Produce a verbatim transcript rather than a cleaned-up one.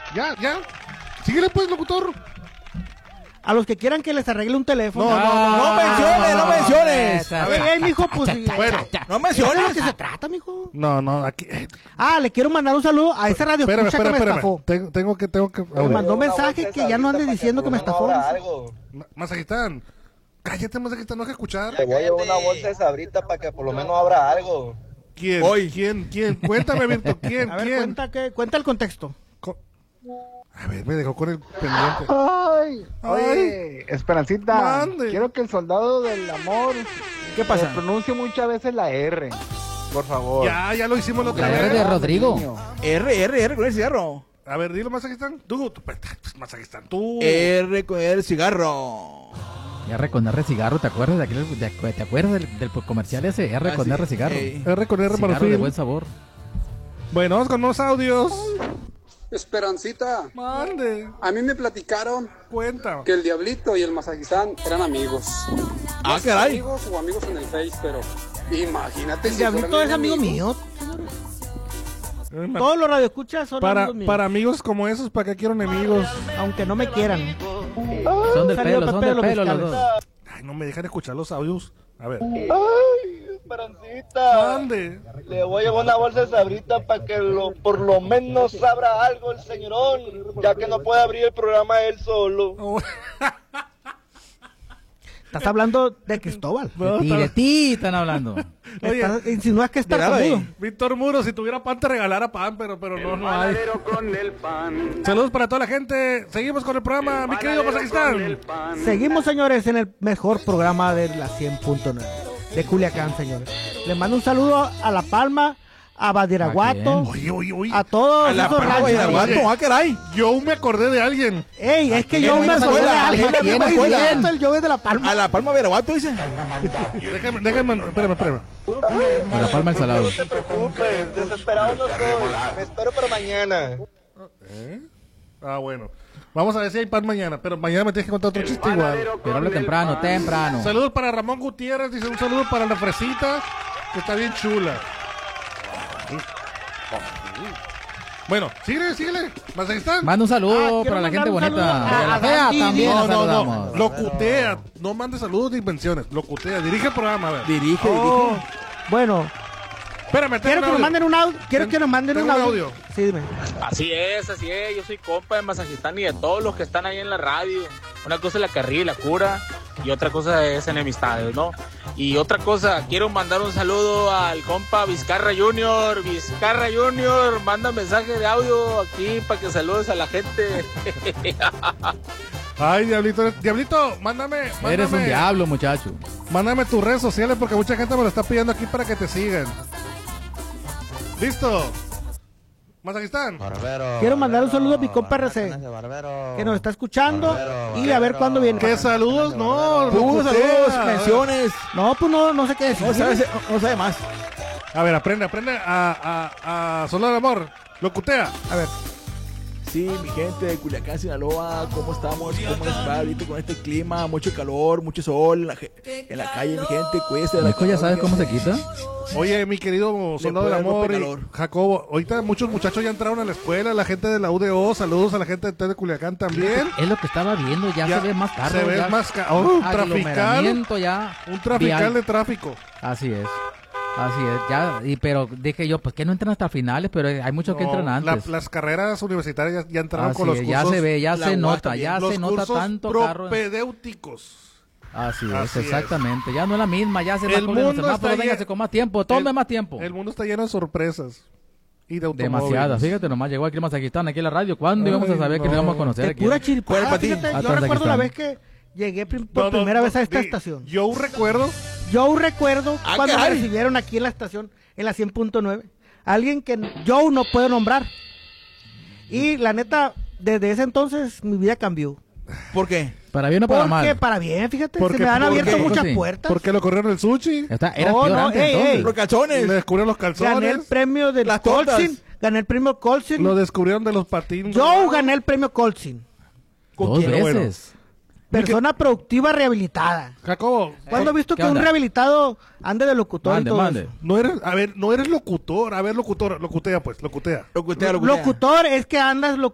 Ya, ya. Síguele pues, locutor. A los que quieran que les arregle un teléfono. No, no, no, No menciones, no menciones. A ver, hey, mijo, pues. Bueno. No ¿De menciones. qué se trata, mijo? No, no, aquí. Ah, le quiero mandar un saludo a ese radio Espérame, escucha que espérame, me espérame. estafó. Tengo, tengo que, tengo que. Me mandó un mensaje que ya no andes diciendo que me estafó. Ma- Mazajistán. Cállate, Mazajistán, no hay que escuchar. Te voy a llevar una bolsa de sabrita para que por lo menos abra algo. ¿Quién? Hoy. ¿Quién? ¿Quién? Cuéntame, Víctor. ¿Quién? A ver, ¿Quién? cuenta, que, cuenta el contexto. Co- A ver, me dejó con el pendiente. Ay, Ay. oye, Esperancita, Mande. quiero que el soldado del amor ¿Qué pasa? eh, pronuncie muchas veces la R, por favor. Ya, ya lo hicimos la otra La R de vez. Rodrigo. R, R, R con el cigarro. A ver, dilo, Mazajistán. Tú, tú, pues, Mazajistán, tú. R con el cigarro. Y R con R cigarro, ¿te acuerdas de aquel, de- ¿te acuerdas del, del comercial ese? R Ah, con sí. R cigarro. Ey. R con R, Cigarro de Marfil. buen sabor. Bueno, vamos con unos audios. Esperancita, Mande. a mí me platicaron Cuenta. que el Diablito y el Mazajistán eran amigos. Ah, No sé, caray. Amigos o amigos en el Face, pero imagínate El si Diablito fueran es amigo mío. Eh, ma- Todos los radioescuchas son Para, amigos míos. para amigos como esos, ¿para qué quiero enemigos? Aunque no me quieran. Son del Salió pelo, son Pepe del de los pelo los Mezcales. dos. Ay, no me dejan escuchar los audios. A ver. Ay, Esperancita. Mande. Le voy a llevar una bolsa de sabrita para que lo, por lo menos abra algo el señorón, ya que no puede abrir el programa él solo. Oh, Estás hablando de Cristóbal. no, Y de está- ti están hablando. Oye, Estás- insinúas que está Míralo ahí. mudo. Víctor Muro, si tuviera pan te regalara pan, pero, pero no, no hay. con el pan. Saludos para toda la gente. Seguimos con el programa, mi querido Mazajistán. Seguimos, señores, en el mejor programa de la cien punto nueve de Culiacán, señores. Le mando un saludo a La Palma, a Badiraguato, Oye, oye, oye. a todos A la esos Palma ranchos. Badiraguato, ah, caray. Yo me acordé de alguien. Ey, es que ¿A yo quién? me ¿A la acordé de escuela? alguien. ¿A quién? ¿A la Ay, escuela? cierto, el yo es de La Palma. A la Palma Badiraguato, dice. Déjame, déjame, espérame, espérame. Con la palma el salado. No te preocupes, desesperado no soy. Me espero para mañana. Ah, bueno. Vamos a ver si hay pan mañana, pero mañana me tienes que contar otro chiste igual. Pero habla temprano, temprano. Saludos para Ramón Gutiérrez, dice un saludo para la fresita, que está bien chula. Bueno, síguele, síguele. Mazajistán. Manda un saludo Ah, quiero para la gente mandar un bonita. saludo a- Y a la a fea Dandy también Díaz. la No, no, no. saludamos. Locutea. No mande saludos de invenciones. Locutea. Dirige el programa, a ver. Dirige, Oh, dirige. bueno, Espérame, tengo quiero un que nos audio. manden un audio. Quiero Ten- que nos manden tengo un un audio. audio. Sí, dime. Así es, así es. Yo soy compa de Mazajistán y de todos los que están ahí en la radio. Una cosa es la carrilla y la cura y otra cosa es enemistades, ¿no? Y otra cosa, quiero mandar un saludo al compa Vizcarra Junior. Vizcarra Junior, manda mensaje de audio aquí para que saludes a la gente. Ay, Diablito. Diablito, mándame. mándame Eres un diablo, muchacho. Mándame tus redes sociales porque mucha gente me lo está pidiendo aquí para que te sigan. ¿Listo? Mazajistán. Quiero mandar un saludo a mi compa R C, que nos está escuchando y a ver cuándo viene. ¿Qué saludos? No, Saludos, locutea. saludos, menciones. No, pues no, no sé qué decir. No sabe, no, no sabe más. A ver, aprende, aprende a, a, a Solar Amor. Locutea. A ver, Sí, mi gente de Culiacán, Sinaloa, ¿cómo estamos? ¿Cómo les va ahorita con este clima? Mucho calor, mucho sol en la, ge- en la calle, mi gente, cuídense de la Mico, ¿ya calor, sabes mi cómo se gente. quita? Oye, mi querido Soldado del puede Amor romper y calor. Jacobo, ahorita muchos muchachos ya entraron a la escuela, la gente de la U D O, saludos a la gente de Culiacán también. Es lo que estaba viendo, ya, Ya se ve más carros. se ve ya más ca- oh, un trafical. aglomeramiento ya. Un trafical vial. de tráfico. Así es. Así es, ya, y, pero dije yo, pues que no entran hasta finales, pero hay muchos que No, entran la- antes. las carreras universitarias ya, ya entraron Así con los es, cursos. ya se ve, ya la se U A nota, también. ya los se nota cursos tanto carro. propedéuticos. Así es, Así es. exactamente. Ya no es la misma, ya se El va con los mundo está semáforos, véngase lleno- con más tiempo, tome el- más tiempo. El mundo está lleno de sorpresas. Y de automóviles. Demasiadas, fíjate, nomás llegó aquí Mazajistán, aquí en la radio. ¿Cuándo íbamos a Ay, saber que no. nos íbamos a conocer de aquí? pura ¿Cuál chiripada. para ti? Fíjate, yo Atrás de recuerdo la vez Pakistán. que llegué prim- por No, no, primera no, vez a esta di- estación. Yo recuerdo. Yo recuerdo Ah, cuando me caray. recibieron aquí en la estación, en la cien punto nueve. Alguien que yo no puedo nombrar. Y la neta, desde ese entonces mi vida cambió. ¿Por qué? Para bien o para Porque mal. para bien, fíjate, ¿Por se qué? me han ¿Por abierto qué? muchas Sí. puertas. ¿Por qué lo corrieron el sushi? Está, era No, peor no, antes, ey, entonces. ey. Los calzones. Le descubrieron los Gané el calzones. premio del Las tortas. Colsin. Gané el premio Colsin. Lo descubrieron de los patines. Yo gané el premio Colsin. Dos quién? Bueno. veces. Persona productiva rehabilitada. Jacobo, ¿Cuándo has visto ¿qué que un onda? rehabilitado ande de locutor Mande, y todo mande. eso? no eres, a ver, no eres locutor. A ver, locutor, locutea pues, locutea. Locutea, locutea. Locutor es que andas